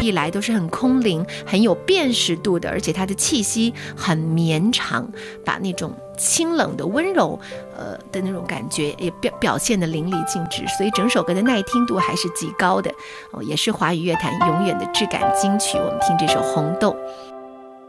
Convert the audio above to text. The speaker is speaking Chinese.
一来都是很空灵、很有辨识度的，而且它的气息很绵长，把那种清冷的温柔的那种感觉也表现得淋漓尽致，所以整首歌的耐听度还是极高的，也是华语乐坛永远的质感金曲。我们听这首《红豆》。